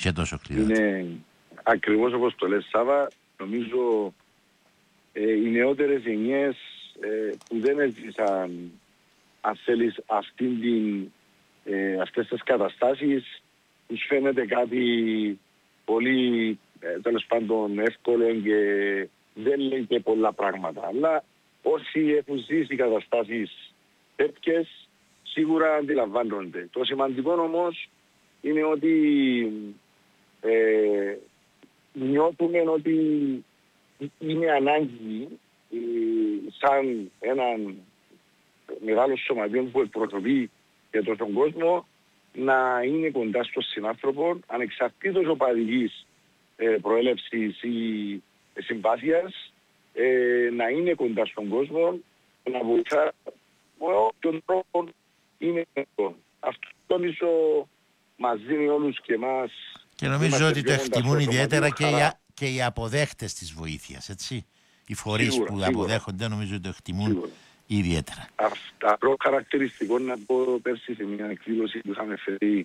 Και τόσο κλειδάτε. Είναι ακριβώς όπως το λες, Σάβα. Νομίζω οι νεότερες γενιές που δεν έζησαν, αν θέλεις, αυτές τις καταστάσεις, τους φαίνεται κάτι πολύ τέλος πάντων εύκολο και δεν λέει και πολλά πράγματα. Αλλά όσοι έχουν ζήσει καταστάσεις τέτοιες, σίγουρα αντιλαμβάνονται. Το σημαντικό όμως είναι ότι νιώθουμε ότι είναι ανάγκη σαν έναν μεγάλο σωματείο που εκπροσωπεί και τον κόσμο να είναι κοντά στον συνάνθρωπο, ανεξαρτήτως οπαδικής προέλευσης ή συμπάθειας, να είναι κοντά στον κόσμο, να βοηθά με όποιον τρόπο είναι εδώ. Αυτό ίσως μας δίνει όλους και εμάς. Και νομίζω ότι το εκτιμούν ιδιαίτερα και οι αποδέχτες της βοήθειας, έτσι. Οι φορείς που αποδέχονται νομίζω ότι το εκτιμούν ιδιαίτερα. Αυτό χαρακτηριστικό να πω πέρσι σε μια εκδήλωση που είχαμε φέρει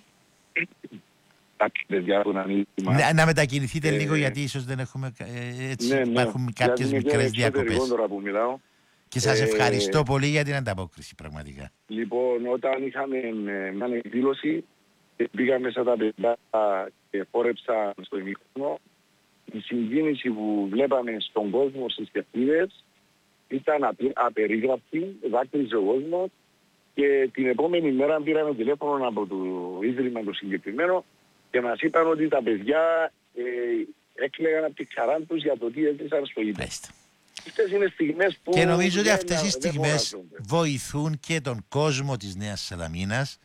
κάποια παιδιά από ένα νήμα. Να μετακινηθείτε λίγο γιατί ίσως δεν έχουμε έτσι, υπάρχουν κάποιες μικρές διακοπές. Και σας ευχαριστώ πολύ για την ανταπόκριση πραγματικά. Λοιπόν, όταν είχαμε μια εκδήλωση πήγαμε σαν τα παιδιά και φόρεψα στο ημίχρονο, η συγκίνηση που βλέπαμε στον κόσμο στις κερκίδες ήταν απερίγραπτη, δάκρυζε ο κόσμος και την επόμενη μέρα πήραμε τηλέφωνο από το ίδρυμα το συγκεκριμένο και μας είπαν ότι τα παιδιά έκλαιγαν από τη χαρά τους για το τι έζησαν στο ίδιο. Αυτές είναι στιγμές που... Και νομίζω ότι αυτές οι στιγμές βοηθούν και τον κόσμο της Νέας Σαλαμίνας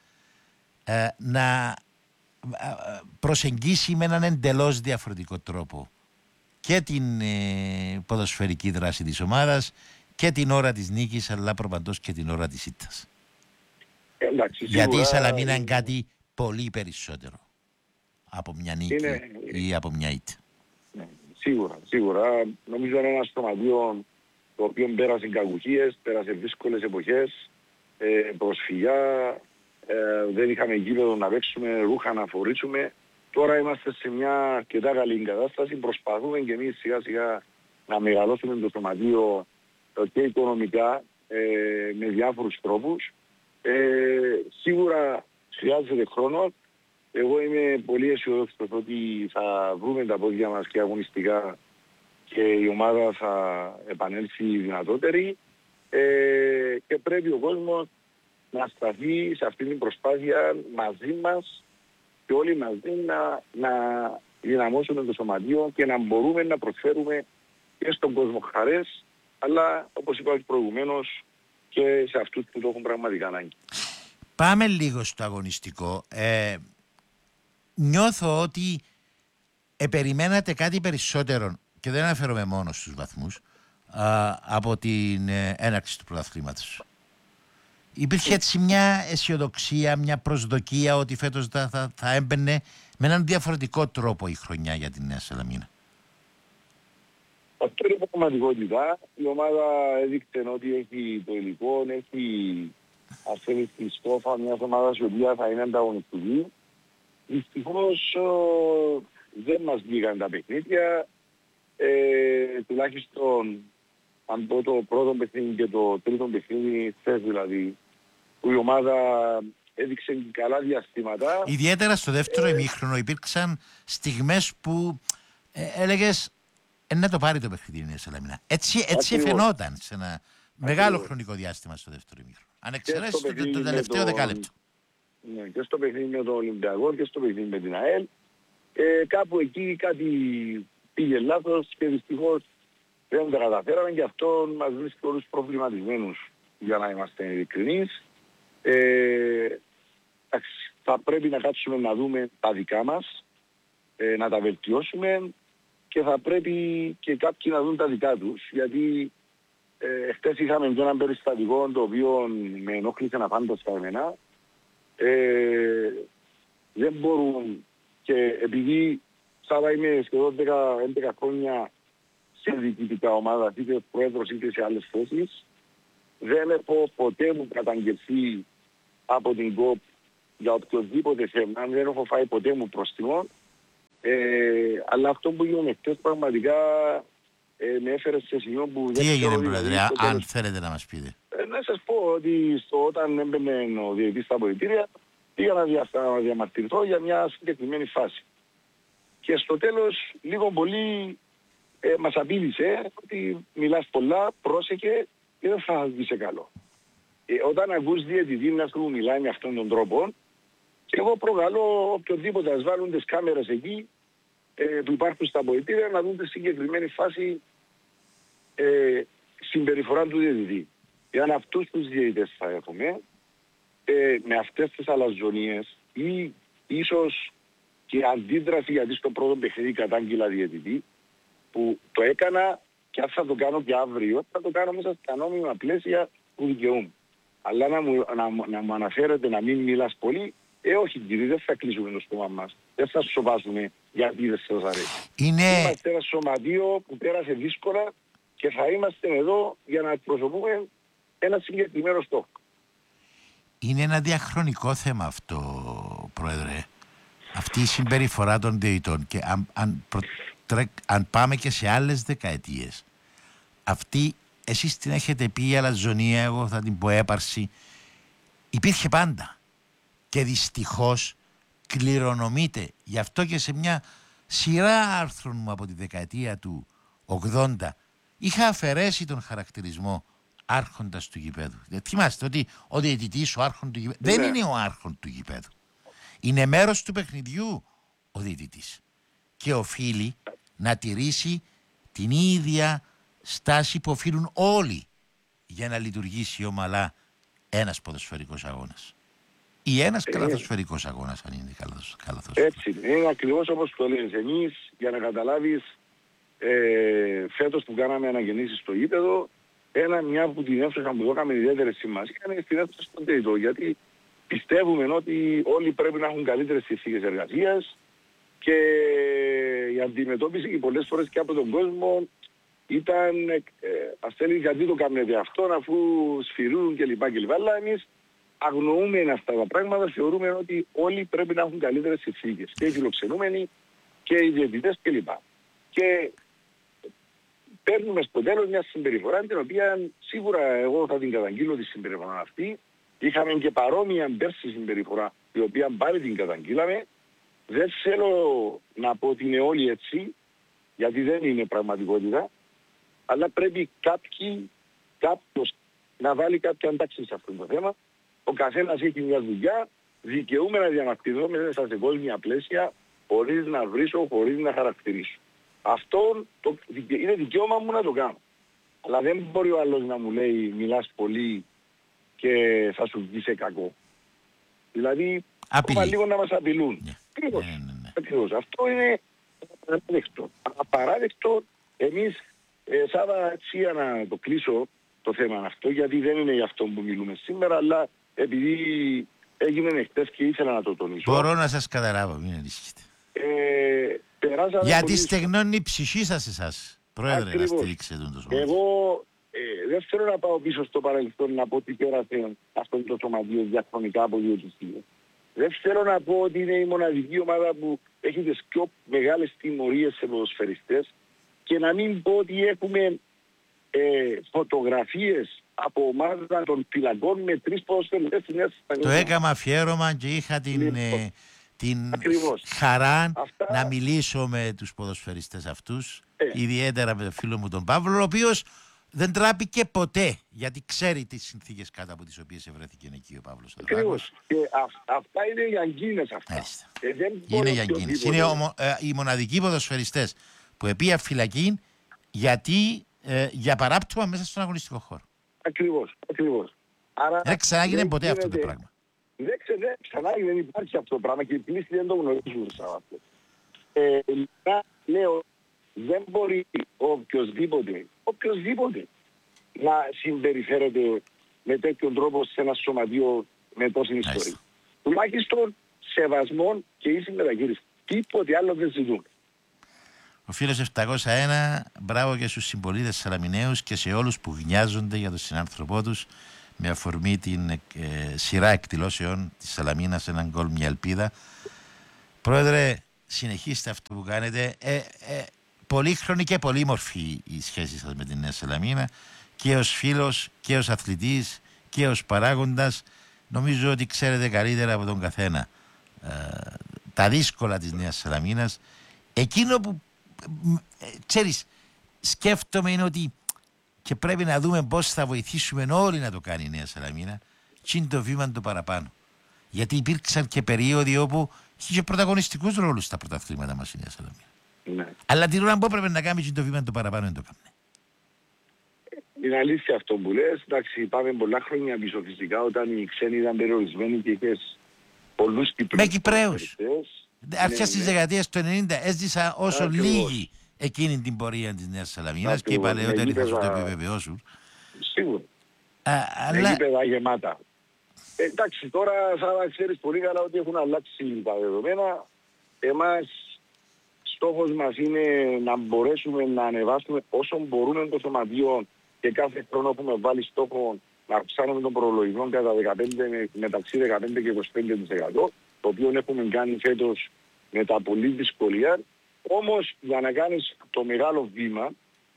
να προσεγγίσει με έναν εντελώς διαφορετικό τρόπο και την ποδοσφαιρική δράση της ομάδας και την ώρα της νίκης, αλλά προπαντός και την ώρα της ήττας. Γιατί η Σαλαμίνα είναι κάτι πολύ περισσότερο από μια νίκη ή από μια ήττα. Σίγουρα. Νομίζω είναι ένα σωματείο το οποίο πέρασε κακουχίες, πέρασε δύσκολες εποχές, προσφυγιά, δεν είχαμε γήπεδο να παίξουμε, ρούχα να φορήσουμε. Τώρα είμαστε σε μια αρκετά καλή κατάσταση, προσπαθούμε και εμείς σιγά σιγά να μεγαλώσουμε το σωματείο και οικονομικά με διάφορους τρόπους. Σίγουρα χρειάζεται χρόνο. Εγώ είμαι πολύ αισιοδόξος ότι θα βρούμε τα πόδια μας και αγωνιστικά και η ομάδα θα επανέλθει δυνατότερη και πρέπει ο κόσμος να σταθεί σε αυτή την προσπάθεια μαζί μας και όλοι μαζί να δυναμώσουμε το σωματείο και να μπορούμε να προσφέρουμε και στον κόσμο χαρές, αλλά όπως είπα προηγουμένως και σε αυτούς που το έχουν πραγματικά ανάγκη. Πάμε λίγο στο αγωνιστικό. Νιώθω ότι περιμένατε κάτι περισσότερο και δεν αναφέρομαι μόνο στους βαθμούς από την έναρξη του πρωταθλήματος. Υπήρχε έτσι μια αισιοδοξία, μια προσδοκία ότι φέτος θα έμπαινε με έναν διαφορετικό τρόπο η χρονιά για την Νέα Σαλαμίνα. Αυτό είναι πραγματικότητα. Η ομάδα έδειξε ότι έχει το υλικό, έχει ασθένει στη στόφα μιας ομάδας η οποία θα είναι ανταγωνιστική. Δυστυχώς δεν μας βγήκαν τα παιχνίδια. Τουλάχιστον αν πω το πρώτο παιχνίδι και το τρίτο παιχνίδι, χθες δηλαδή, που η ομάδα έδειξε καλά διαστήματα. Ιδιαίτερα στο δεύτερο ημίχρονο υπήρξαν στιγμές που έλεγες να το πάρει το παιχνίδι η Νέα Σαλαμίνα. Έτσι φαινόταν σε ένα μεγάλο χρονικό διάστημα στο δεύτερο ημίχρονο. Αν εξαιρέσεις το τελευταίο δεκάλεπτο. Ναι, και στο παιχνίδι με τον Ολυμπιακό και στο παιχνίδι με την ΑΕΛ. Κάπου εκεί κάτι πήγε λάθος και δυστυχώς δεν τα καταφέραμε και αυτό μας βρίσκει όλους προβληματισμένους, για να είμαστε ειλικρινείς. Θα πρέπει να κάτσουμε να δούμε τα δικά μας, να τα βελτιώσουμε και θα πρέπει και κάποιοι να δουν τα δικά τους, γιατί χτες είχαμε και ένα περιστατικό το οποίο με ενόχλησε απάντως στα εμένα. Δεν μπορούν και επειδή Σάβα είμαι σχεδόν 11 χρόνια σε διοικητικά ομάδα, είτε πρόεδρος είτε σε άλλες θέσεις, δεν έχω ποτέ μου καταγγελθεί από την ΚΟΠ για οποιοδήποτε θέμα, δεν έχω φάει ποτέ μου πρόστιμο Αλλά αυτό που έγινε χτες πραγματικά με έφερε σε σημείο που... Τι έγινε, Πρόεδρε, δηλαδή, αν θέλετε να μας πείτε. Να σας πω ότι όταν έμπαινε ο διαιτητής στα αποδυτήρια, πήγα να διαμαρτυρηθώ για μια συγκεκριμένη φάση. Και στο τέλος, λίγο πολύ μας απείλησε ότι μιλάς πολλά, πρόσεχε και δεν θα βγει σε καλό. Όταν ακούς διαιτητή να σου μιλάει με αυτόν τον τρόπο, και εγώ προκαλώ οποιοδήποτε ας βάλουν τις κάμερες εκεί που υπάρχουν στα αποδυτήρια να δουν τη συγκεκριμένη φάση συμπεριφορά του διαιτητή. Για αυτούς τους διαιτητές θα έχουμε με αυτές τις αλαζονίες ή ίσως και αντίδραση, γιατί στο πρώτο παιχνίδι κατάγγειλα διαιτητή που το έκανα και αν θα το κάνω και αύριο θα το κάνω μέσα στα νόμιμα πλαίσια που δικαιούμαι. Αλλά να μου αναφέρετε να μην μιλάς πολύ, όχι κύριε, δεν θα κλείσουμε το στόμα μας. Δεν θα σοβάσουμε γιατί δεν σας αρέσει. Είμαστε ένα σωματείο που πέρασε δύσκολα και θα είμαστε εδώ για να εκπροσωπούμε ένα συγκεκριμένο στόχο. Είναι ένα διαχρονικό θέμα αυτό, Πρόεδρε. Αυτή η συμπεριφορά των διαιτητών και αν πάμε και σε άλλες δεκαετίες, αυτή εσείς την έχετε πει η αλαζονία, εγώ θα την πω έπαρση, υπήρχε πάντα και δυστυχώς κληρονομείται. Γι' αυτό και σε μια σειρά άρθρων μου από τη δεκαετία του 80 είχα αφαιρέσει τον χαρακτηρισμό άρχοντας του γηπέδου. Θυμάστε ότι ο διαιτητής, ο άρχον του γηπέδου, δεν είναι ο άρχον του γηπέδου. Είναι μέρος του παιχνιδιού ο διαιτητής και οφείλει να τηρήσει την ίδια στάση που οφείλουν όλοι για να λειτουργήσει ομαλά ένας ποδοσφαιρικός αγώνας ή ένας καλαθοσφαιρικός αγώνας, αν είναι καλαθοσφαιρικός. Έτσι, είναι ακριβώς όπως το λες. Εμείς, για να καταλάβεις, φέτος που κάναμε αναγεννήσεις στο γήπεδο, μια από την αίθουσα που δώκαμε ιδιαίτερη σημασία είναι στην αίθουσα στον διαιτητό, γιατί πιστεύουμε ότι όλοι πρέπει να έχουν καλύτερες συνθήκες εργασίας και η αντιμετώπιση και πολλές φορές και από τον κόσμο ήταν, ας θέλει, γιατί το κάνετε αυτό αφού σφυρούν κλπ. Αλλά εμείς αγνοούμε αυτά τα πράγματα, θεωρούμε ότι όλοι πρέπει να έχουν καλύτερες συνθήκες. Και οι φιλοξενούμενοι και οι διαιτητές κλπ. Και παίρνουμε στο τέλος μια συμπεριφορά την οποία σίγουρα εγώ θα την καταγγείλω τη συμπεριφορά αυτή. Είχαμε και παρόμοια πέρσι συμπεριφορά η οποία πάλι την καταγγείλαμε. Δεν θέλω να πω ότι είναι όλοι έτσι, γιατί δεν είναι πραγματικότητα, αλλά πρέπει κάποιος να βάλει κάποια τάξη σε αυτό το θέμα. Ο καθένας έχει μια δουλειά, δικαιούμαι να διαμαρτυρώ μέσα σε κόσμια πλαίσια, χωρίς να βρίσω, χωρίς να χαρακτηρίσω. Αυτό είναι δικαίωμα μου να το κάνω. Αλλά δεν μπορεί ο άλλος να μου λέει μιλάς πολύ και θα σου βγει σε κακό. Δηλαδή, ακόμα λίγο να μας απειλούν. Ακριβώς. Αυτό είναι απαράδεκτο. Απαράδεκτο. Εμείς, Σάβα, έτσι για να το κλείσω το θέμα αυτό, γιατί δεν είναι για αυτό που μιλούμε σήμερα, αλλά επειδή έγινε χτες και ήθελα να το τονίσω. Μπορώ να σας καταλάβω, μην ανησυχείτε. Γιατί στεγνώνει η ψυχή σας εσάς, Πρόεδρε, να στηρίξετε τον σωματείο. Εγώ δεν θέλω να πάω πίσω στο παρελθόν να πω ότι πέρασε αυτό το σωματείο διαχρονικά από διαιτησίες. Δεν θέλω να πω ότι είναι η μοναδική ομάδα που έχει τις πιο μεγάλες τιμωρίες σε ποδοσφαιριστές και να μην πω ότι έχουμε φωτογραφίες από ομάδα των φυλακών με 3 ποδοσφαιριστές στην αίθουσα. Το έκανα αφιέρωμα και είχα την χαρά να μιλήσω με τους ποδοσφαιριστές αυτούς, ιδιαίτερα με τον φίλο μου τον Παύλο, ο οποίος δεν τράπηκε ποτέ, γιατί ξέρει τις συνθήκες κάτω από τις οποίες ευρέθηκε εκεί ο Παύλος. Ακριβώς. Και αυτά είναι οι αγκίνες αυτά. Είναι οι αγκίνες. Είναι οι μοναδικοί ποδοσφαιριστές που επία φυλακή γιατί για παράπτωμα μέσα στον αγωνιστικό χώρο. Ακριβώς. Δεν ξανάγινε ποτέ αυτό το πράγμα. Δεν υπάρχει αυτό το πράγμα και οι πλήστοι δεν το γνωρίζουν σαν αυτό. Λέω, δεν μπορεί οποιοσδήποτε να συμπεριφέρεται με τέτοιον τρόπο σε ένα σωματείο με τόση ιστορία. Τουλάχιστον σεβασμόν και ίση μεταχείριση. Τίποτε άλλο δεν ζητούν. Ο φίλος 701, μπράβο και στους συμπολίτες Σαλαμιναίους και σε όλους που γνιάζονται για τον συνάνθρωπό τους με αφορμή την σειρά εκδηλώσεων της Σαλαμίνας, έναν γκολ, μια ελπίδα. Πρόεδρε, συνεχίστε αυτό που κάνετε. Πολύχρονη και πολύμορφη η σχέση σας με την Νέα Σαλαμίνα, και ως φίλος και ως αθλητής και ως παράγοντας. Νομίζω ότι ξέρετε καλύτερα από τον καθένα τα δύσκολα της Νέας Σαλαμίνας. Εκείνο που ξέρεις, σκέφτομαι είναι ότι και πρέπει να δούμε πώς θα βοηθήσουμε όλοι να το κάνει η Νέα Σαλαμίνα, και είναι το βήμα το παραπάνω. Γιατί υπήρξαν και περίοδοι όπου είχε πρωταγωνιστικούς ρόλους στα πρωταθλήματα μας η Νέα Σαλαμίνα. Ναι. Αλλά την ώρα που έπρεπε να κάνει και το βήμα το παραπάνω δεν το έκανε. Είναι αλήθεια αυτό που λες. Εντάξει, πάμε πολλά χρόνια πίσω φυσικά όταν οι ξένοι ήταν περιορισμένοι και είχες πολλούς Κυπραίους. Με Κυπραίους. Αρχές της δεκαετίας του 90 έζησα όσο Ακριβώς. λίγοι εκείνη την πορεία της Νέας Σαλαμίνας και οι παλαιότεροι θα σου το επιβεβαιώσουν. Σίγουρα. Με Αλλά γήπεδα γεμάτα. Εντάξει, τώρα θα ξέρεις πολύ καλά ότι έχουν αλλάξει τα δεδομένα. Εμάς, στόχος μας είναι να μπορέσουμε να ανεβάσουμε όσο μπορούμε το σωματείο και κάθε χρόνο έχουμε βάλει στόχο να αυξάνουμε τον προλογισμό κατά 15, μεταξύ 15 και 25%, το οποίο έχουμε κάνει φέτος με τα πολύ δυσκολία. Όμως για να κάνεις το μεγάλο βήμα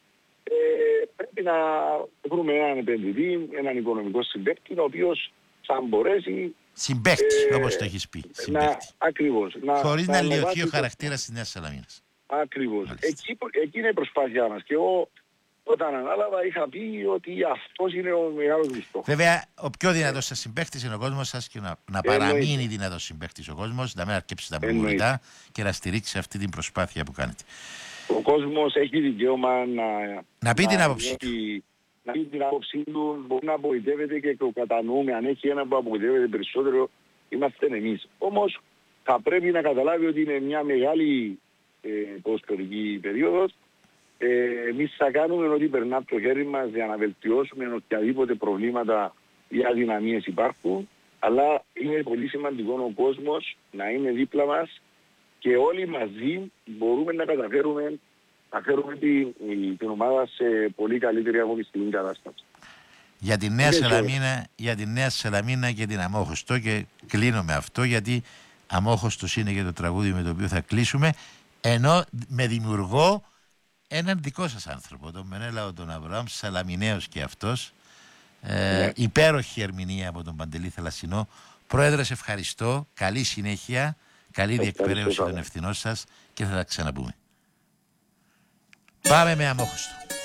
πρέπει να βρούμε έναν επενδυτή, έναν οικονομικό συμπαίκτη, ο οποίος θα μπορέσει συμπαίχτη, όπως το έχεις πει. Ακριβώς. Χωρίς να λιωθεί ο χαρακτήρας της Νέας Σαλαμίνας. Ακριβώς. Εκεί είναι η προσπάθειά μας. Και εγώ όταν ανάλαβα είχα πει ότι αυτός είναι ο μεγάλος μου στόχος. Βέβαια, ο πιο δυνατός σας συμπαίχτης είναι ο κόσμος σας και να παραμείνει δυνατός συμπαίχτης ο κόσμος, να μην αρκέψει τα προβολητά και να στηρίξει αυτή την προσπάθεια που κάνετε. Ο κόσμος έχει δικαίωμα να πει την άποψή του. Να πει την άποψή του, μπορεί να απογοητεύεται και το κατανοούμε. Αν έχει ένα που απογοητεύεται περισσότερο, είμαστε εμείς. Όμως θα πρέπει να καταλάβει ότι είναι μια μεγάλη ποδοσφαιρική περίοδος. Εμείς θα κάνουμε ό,τι περνά από το χέρι μας για να βελτιώσουμε οποιαδήποτε προβλήματα ή αδυναμίες υπάρχουν. Αλλά είναι πολύ σημαντικό ο κόσμος να είναι δίπλα μας και όλοι μαζί μπορούμε να καταφέρουμε να φέρουμε την ομάδα σε πολύ καλύτερη αγωνιστική κατάσταση. Για τη Νέα Σαλαμίνα και την Αμόχωστο, και κλείνω με αυτό γιατί Αμόχωστος είναι και το τραγούδι με το οποίο θα κλείσουμε, ενώ με δημιουργώ έναν δικό σας άνθρωπο, τον Μενέλαο τον Αβραάμ, Σαλαμιναίος και αυτός, υπέροχη ερμηνεία από τον Παντελή Θαλασσινό. Πρόεδρε, σε ευχαριστώ, καλή συνέχεια, καλή διεκπαιρέωση των ευθυνών σας και θα τα ξαναπούμε. Πάμε με Αμόχωστο.